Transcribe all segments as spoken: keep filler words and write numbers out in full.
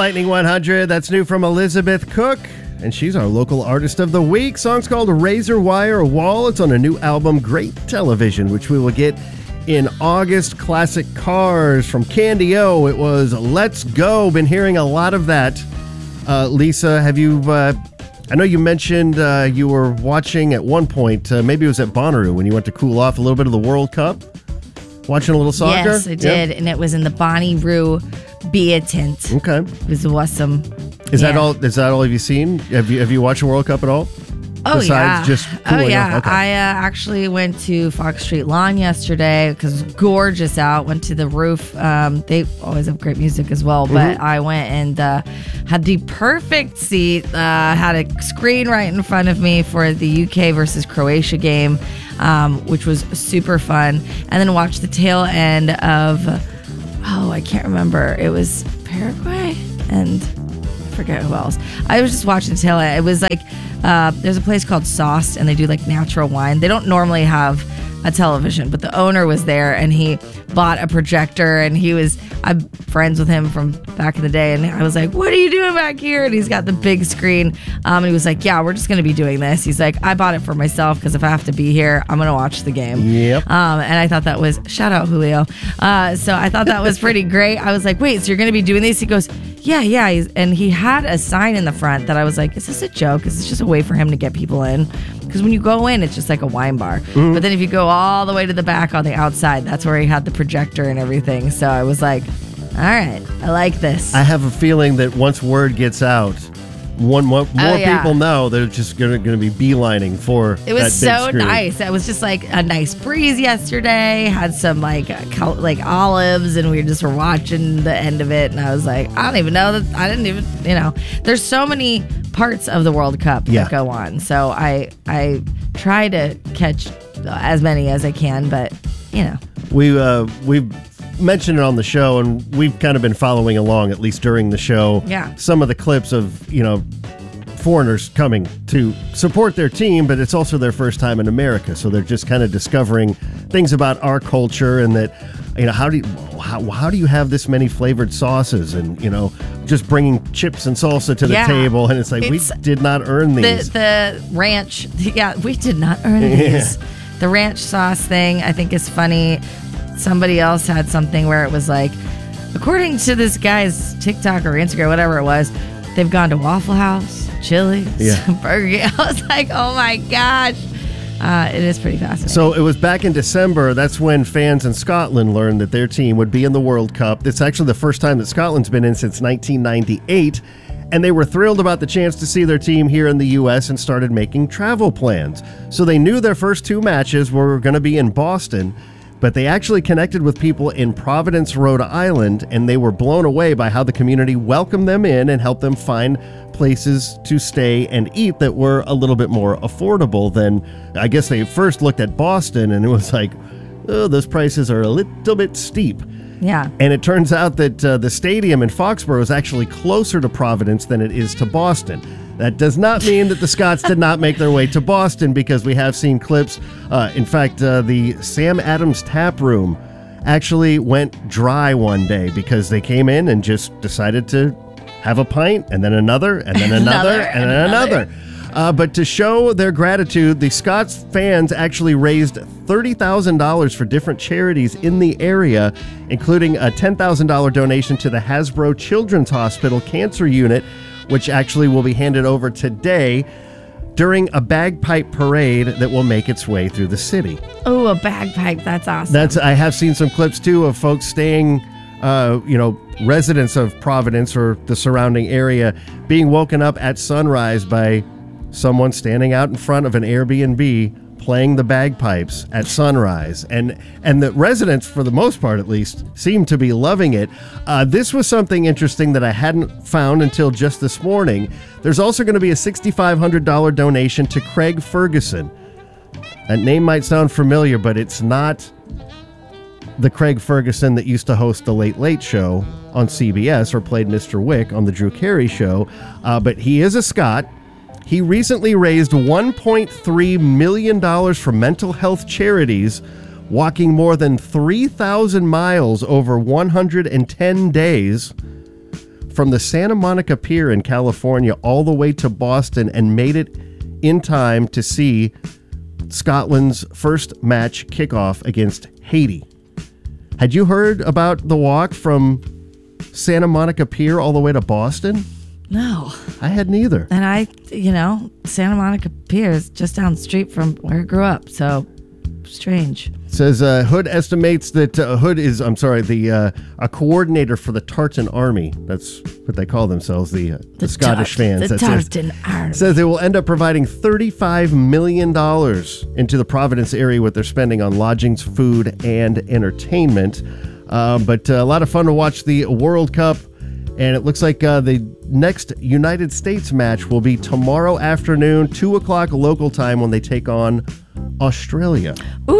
Lightning one hundred. That's new from Elizabeth Cook, and she's our local artist of the week. Song's called Razor Wire Wall. It's on a new album, Great Television, which we will get in August. Classic Cars from Candy O. It was Let's Go. Been hearing a lot of that. Uh, Lisa, have you... Uh, I know you mentioned uh, you were watching at one point, uh, maybe it was at Bonnaroo, when you went to cool off a little bit of the World Cup. Watching a little soccer? Yes, I did. Yep. And it was in the Bonnaroo Beer Tent. Okay. It was awesome. Is yeah. that all? Is that all? Have you seen? Have you Have you watched the World Cup at all? Oh Besides yeah. Just oh yeah. Okay. I uh, actually went to Fox Street Lawn yesterday because it was gorgeous out. Went to the roof. Um, they always have great music as well. But mm-hmm. I went and uh, had the perfect seat. Uh, had a screen right in front of me for the U K versus Croatia game, um, which was super fun. And then watched the tail end of. Oh, I can't remember. It was Paraguay and I forget who else. I was just watching the tail end. It was like. Uh, there's a place called Sauced, and they do like natural wine. They don't normally have a television, but the owner was there, and he bought a projector, and he was, I'm friends with him from back in the day, and I was like, what are you doing back here? And he's got the big screen, um, and he was like, yeah, we're just going to be doing this. He's like, I bought it for myself, because if I have to be here, I'm going to watch the game. Yep. Um, and I thought that was, shout out Julio. Uh, so I thought that was pretty great. I was like, wait, so you're going to be doing this? He goes, yeah, yeah. He's, and he had a sign in the front that I was like, is this a joke? Is this just a way for him to get people in? Because when you go in, it's just like a wine bar. Mm-hmm. But then if you go all the way to the back on the outside, that's where he had the projector and everything. So I was like, all right, I like this. I have a feeling that once word gets out, one more, more oh, yeah. people know they're just gonna gonna be beelining for it was that big so screen. nice. It was just like a nice breeze yesterday. Had some like col- like olives, and we just were watching the end of it. And I was like, I don't even know that I didn't even you know. There's so many parts of the World Cup yeah. that go on, so I I try to catch as many as I can, but you know we uh, we've mentioned it on the show, and we've kind of been following along, at least during the show. Yeah. Some of the clips of, you know, foreigners coming to support their team, but it's also their first time in America. So they're just kind of discovering things about our culture, and that, you know, how do you, how, how do you have this many flavored sauces, and, you know, just bringing chips and salsa to the yeah. table. And it's like, it's, we did not earn these. The, the ranch. Yeah, we did not earn these. Yeah. The ranch sauce thing, I think, is funny. Somebody else had something where it was like, according to this guy's TikTok or Instagram, whatever it was, they've gone to Waffle House, Chili's, yeah. Burger King. I was like, oh my gosh. Uh, it is pretty fascinating. So it was back in December. That's when fans in Scotland learned that their team would be in the World Cup. It's actually the first time that Scotland's been in since nineteen ninety-eight. And they were thrilled about the chance to see their team here in the U S and started making travel plans. So they knew their first two matches were going to be in Boston. But they actually connected with people in Providence, Rhode Island, and they were blown away by how the community welcomed them in and helped them find places to stay and eat that were a little bit more affordable than, I guess they first looked at Boston, and it was like, oh, those prices are a little bit steep. Yeah. And it turns out that uh, the stadium in Foxborough is actually closer to Providence than it is to Boston. That does not mean that the Scots did not make their way to Boston, because we have seen clips. Uh, in fact, uh, the Sam Adams Tap Room actually went dry one day because they came in and just decided to have a pint, and then another, and then another, another and then another. another. Uh, but to show their gratitude, the Scots fans actually raised thirty thousand dollars for different charities in the area, including a ten thousand dollars donation to the Hasbro Children's Hospital Cancer Unit, which actually will be handed over today during a bagpipe parade that will make its way through the city. Oh, a bagpipe. That's awesome. That's I have seen some clips, too, of folks staying, uh, you know, residents of Providence or the surrounding area being woken up at sunrise by someone standing out in front of an Airbnb playing the bagpipes at sunrise, and and the residents, for the most part at least, seem to be loving it. Uh, this was something interesting that I hadn't found until just this morning. There's also going to be a six thousand five hundred dollars donation to Craig Ferguson. That name might sound familiar, but it's not the Craig Ferguson that used to host the Late Late Show on C B S or played Mister Wick on the Drew Carey Show, uh, but he is a Scot. He recently raised one point three million dollars for mental health charities, walking more than three thousand miles over one hundred ten days from the Santa Monica Pier in California all the way to Boston and made it in time to see Scotland's first match kickoff against Haiti. Had you heard about the walk from Santa Monica Pier all the way to Boston? No. I hadn't either. And I, you know, Santa Monica Pier is just down the street from where I grew up, so strange. It says uh, Hood estimates that uh, Hood is, I'm sorry, the uh, a coordinator for the Tartan Army. That's what they call themselves, the, uh, the, the Scottish tar- fans. The that Tartan says, Army. Says they will end up providing thirty-five million dollars into the Providence area with their spending on lodgings, food, and entertainment. Uh, but uh, a lot of fun to watch the World Cup. And it looks like uh, the next United States match will be tomorrow afternoon, two o'clock local time, when they take on Australia.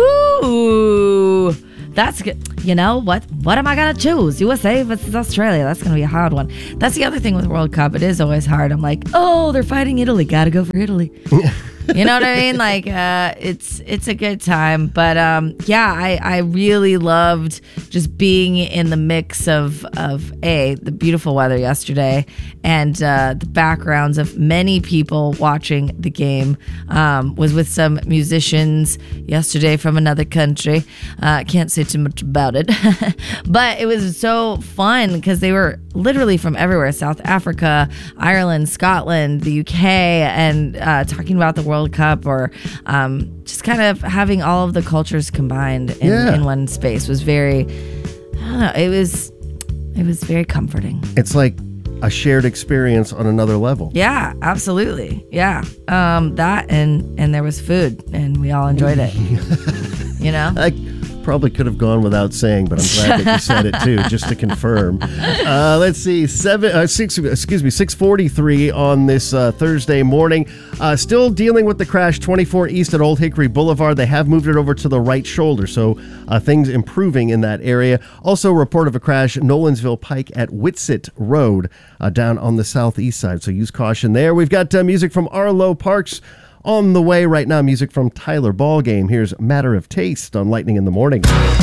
Ooh, that's good. You know, what What am I going to choose? U S A versus Australia. That's going to be a hard one. That's the other thing with World Cup. It is always hard. I'm like, oh, they're fighting Italy. Got to go for Italy. You know what I mean? Like, uh, it's it's a good time. But um, yeah, I, I really loved just being in the mix of, of A, the beautiful weather yesterday, and uh, the backgrounds of many people watching the game. Um, was with some musicians yesterday from another country. Uh, can't say too much about it. But it was so fun because they were literally from everywhere. South Africa, Ireland, Scotland, the U K, and uh, talking about the World Cup, or um, just kind of having all of the cultures combined in, yeah. in one space was very, I don't know, it was, it was very comforting. It's like a shared experience on another level. Yeah, absolutely. Yeah. Um, that and, and there was food and we all enjoyed it, you know? I probably could have gone without saying, but I'm glad that you said it too, just to confirm. Uh, let's see, seven, uh, six, excuse me, six forty-three on this uh, Thursday morning. Uh, still dealing with the crash, twenty-four East at Old Hickory Boulevard. They have moved it over to the right shoulder, so uh, things improving in that area. Also, a report of a crash, Nolensville Pike at Whitsitt Road, uh, down on the southeast side. So use caution there. We've got uh, music from Arlo Parks on the way right now. Music from Tyler Ballgame. Here's Matter of Taste on Lightning in the Morning.